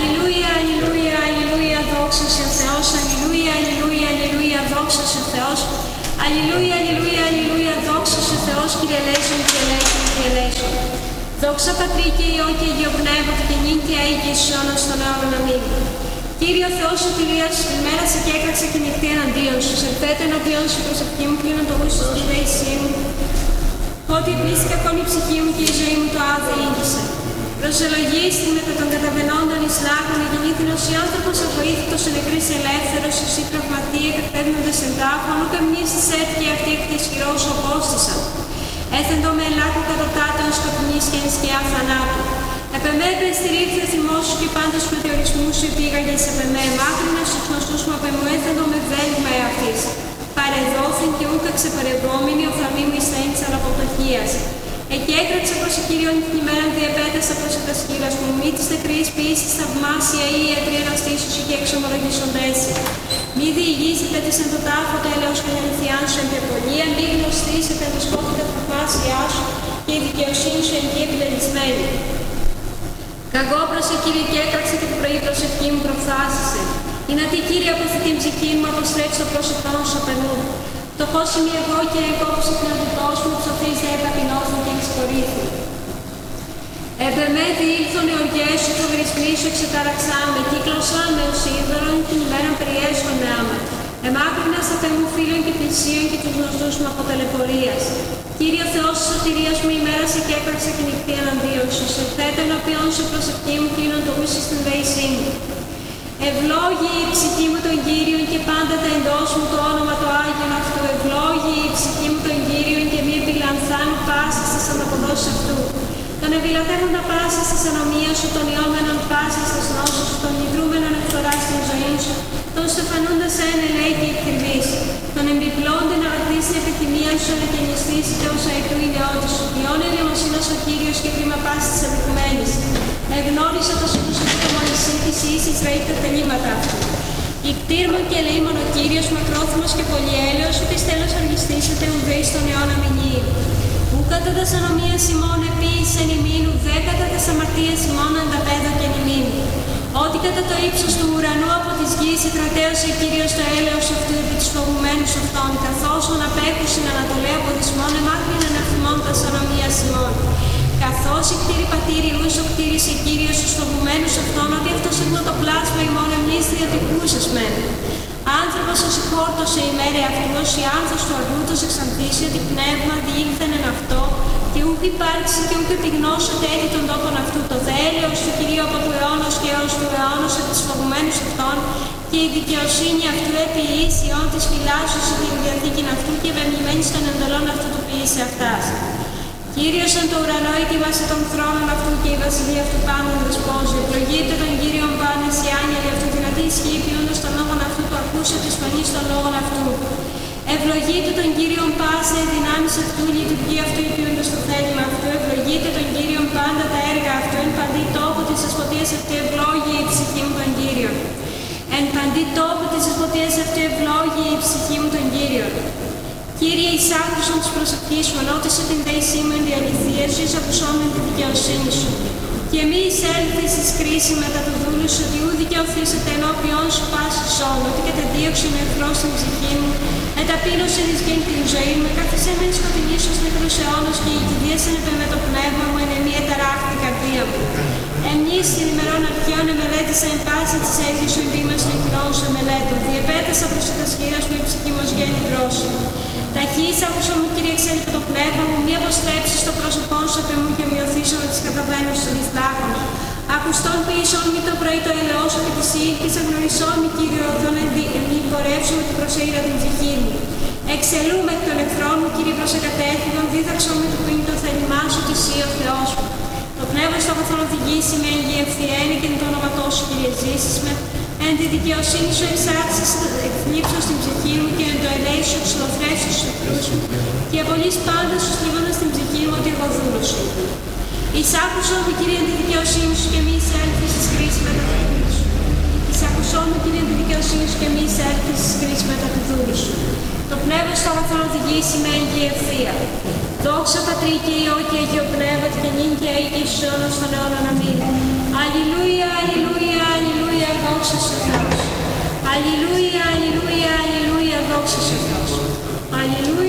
Αλληλούια, αλληλούια, αλληλούια, δόξα σε ο Θεός. Αλληλούια, αλληλούια, αλληλούια, δόξα σε ο Θεός. Αλληλούια, αλληλούια, αλληλούια, δόξα σε ο Θεός. Κύριε ελέησον, Κύριε ελέησον, Κύριε ελέησον. Δόξα Πατρί και Υιό και Αγίο Πνεύματι και νυν και αεί και εις αιώνας των αιώνων. Αμήν. Κύριε Θεός σωτηρίας, ημέρασε και έκραξε και νυχτή εναντίον σου. Σε θέτω εναντίον σου προσευχή μου, κλείνω το ούσο στη δέησή μου. Ότι επίσης κακόν η ψυχή μου και η ζωή μου το άδει ήγησε. Προσελογίστη μετά των καταβαινόντων εις λάγων, γεννήθηνος οι άνθρωπος αβοήθητος εν νεκρής ελεύθερος, εσύ τραυματίε κατφέρνοντες εν τάφων, ούκ μνήσεις έτυχε αυτή εκ της χειρός σου απόστησαν. Έθεντο με ελάκου κατωτάτων σκοτεινής και εν σκιά θανάτου. Επεμέ στηρίχθη ο θυμός σου και πάντως μετεωρισμού σου επήγαγες επεμέ. Μάκρυνας στους γνωστούς μου απεμού έθεντο με βέλγμα εαυτής. Παρεδόθην και ούκα ξεπαρευόμενη οφθαλμή μου εις θέντης αναποπτωχίας. Εκεί έκραξε προς ο Κύριον την ημέρα διαπέτασα προς τα σκύλας μου. Μη της νεκρής ποιήσεις θαυμάσια ή ιατρή αναστήσωση και εξομολογήσοντέσαι. Μη διηγήσετε της εν το τάφο τέλεος και αληθιάν σου εν τεπολία. Μη γνωστήσετε το σκότη τα θαυμάσια σου και η δικαιοσύνη σου εν γη επιλεγισμένη. Καγώ προς ο Κύριε και έκραξε και το πρωί προσευχή μου προφθάσισε. Είναι ότι Κύριε αποθεί την ψυχή μου, αποστρέψει το πρόσωπό σου απενού. Φτωχός είμαι εγώ και εκόπουσε την αδελφός μου, ψωθείς δε ταπεινώθην και εξφορήθη. Επεμέ διήλθον οι οργές σου, φοβρισμοί σου εξεταραξάμε, κύκλωσάμε ως είδωρον την ημέρα περιέσχονται άμα. Εμάκρινα στα Θεού φίλων και πλησίων και τους γνωστούς μου από ταλαιπωρίας. Κύριε Θεός της σωτηρίας μου, ημέρασε και έπραξε και νυχτή εναντίον σου. Σε θέτω ενώπιον σου προσευχή μου, κλείνω το ούσι στην δέησή μου. Ευλόγη η ψυχή μου τον Κύριον και πάντα τα εντός μου το όνομα το Άγιον αυτού. Ευλόγη η ψυχή μου τον Κύριον και μη επιλανθάνει πάση στις αναποδόσεις αυτού. Τον επιλατεύοντα πάση στις ανομίες σου, τον ιόμενον πάση στις νόσους σου, τον ιδρούμενον εκφορά στην ζωή σου, τον στεφανούντας εν ελέη και εκτριβής. Τον εμπιπλώντην αγαθή στην επιθυμία σου, να καινιστήσει και όσα ετού η νεότη σου. Ιών ελεημοσύνας ο Κύριος και κρίμα πάση της αδικουμένης. Εγνώρισε το σωτούς και το μόνησή της ίσης ραεί τα τελήματα αυτού. Ικτήρμον και ελεήμον ο Κύριος, μακρόθυμος και πολυέλεος, ούτις τέλος αργιστήσετε ουδέης των αιώνα μηνύει. Ου κατά τας ανομίας ημών επίησεν ημίν, ουδέ κατά τας αμαρτίας ημών ανταπέδω και ημίν. Ότι κατά το ύψος του ουρανού από της γης εκρατέωσε Κύριος το έλεος αυτού επί τους φοβουμένους αυτών, καθώς ον απέχουσιν ανατολέ από δυσμών εμάκρυναν αυθυμών τας ανομίας ημών. Καθώς η κτήρη πατήρη ούσο κτήρισε Κύριος στους φοβουμένους αυτών, ότι αυτός ήγνω το πλάσμα ημών εμείς διατυπούσες μεν. Άνθρωπος ως ηχόρτωσε η μέρη αυτού, ως η άνθος του αργούτος εξαντήσει, ότι πνεύμα διήλθεν εν αυτό, και ούκ υπάρξει και ούκ επιγνώσεται έτη των τόπων αυτού. Το δε έλεος του Κυρίου από του αιώνος και έως του αιώνος επί τους φοβουμένους αυτών, και η δικαιοσύνη αυτού επί εις ιών της φυλάσσους την διαθήκην αυτού και ευεργημένης των εντολών αυτού του ποιήσε αυτάς. Κύριος εν το ουρανό ετοιμάσε των θρόνων αυτού και η βασιλεία αυτού πάνω δεσπόζει. Ευλογείται τον Κύριον πάνες οι άγγελοι αυτού δυνατή ισχύει ποιούντας των λόγων αυτού που ακούσε της φωνής των λόγων αυτού. Ευλογείται τον Κύριον πάσε δυνάμεις αυτού, λειτουργεί αυτού ποιούντας το θέλημα αυτού. Ευλογείται τον Κύριον πάντα τα έργα αυτού, εν παντή τόπο της ασποτείας αυτού ευλόγει η ψυχή μου τον Κύριον. Εν παντή τόπο της ασποτείας αυτού ευλόγει η ψυχή μου τον Κύριον. Κύριε, εις άκουσον της προσευχής σου, ενώτησε την δέησή μου εν τη αληθεία σου, εις ακουσόμεν τη δικαιοσύνη σου. Και μη εισέλθεις εις κρίση μετά του δούλου σου, ότι ου δικαιωθήσετε ενώπιον σου πάση σώμα, ότι καταδίωξε με εχθρό στην ψυχή μου, εταπείνωσε εις γέννη την ζωή μου, εκάθισε με σκοτεινή σου νεκρούς αιώνος και η κηδίασεν επ' με το πνεύμα μου, εν εμή εταράχτη η καρδία μου. Εμείς την ημερών αρχαίων εμελέτησα εν πάση της έχης σου, εντύμας των κοινών σου εμελέτω. Διεπέτασα προς τα σχήρας μου η ψυχή μου ως γέννη δρόση. Ταχύς άκουσα μου, Κύριε, εξέλιπε το πνεύμα μου, μη αποστρέψεις το πρόσωπό σου απ' εμού και μειωθήσω με τις καταβαίνους σου της λάχων. Ακουστών ποιησόν μη το πρωί το ελαιό σου και της ήλκης, αγνωρισόν μη, Κύριε, οδόν μη πορεύσω με την προσέειρα την ψυχή μου. Εξελούμε εκ των εχθρών μου, Κύριε, προς εκατέθυγον, δίδαξον με το που είναι το θέλημά σου και εσύ ο Θεός μου. Το πνεύμα στο αγαθόν οδηγήσει με εν γη ευθυένη και εν το όνοματό σου, Κύριε, ζήσεις με. Εν τη δικαιοσύνη σου εξάξεις εκθλίψω στην ψυχή μου και εν το ελέη σου εξολοθρεύσεις στους εχθρούς μου και απολύς πάντα σου στριβώντας στην ψυχή μου ότι εγώ δούλος σου. Εισάκουσον μου, Κύριε, εν τη δικαιοσύνη σου και μη εισέλθεις εις κρίση μετά του δούλου σου. Εισάκουσον μου, Κύριε, εν τη δικαιοσύνη σου και μη εισέλθεις εις κρίση μετά του δούλου σου. Το πνεύμα στο αγαθόν οδηγήσει με εν γη ευθεία. Δόξα Πατρί και Υιό και Αγίο Πνεύματι και νυν και αεί και εις τους αιώνας των αιώνων. Αμήν. Αλληλούια, αλληλούια, αλληλούια, δόξα σε Θεός. Αλληλούια, αλληλούια, αλληλούια, δόξα σε Θεός. Αλληλούια.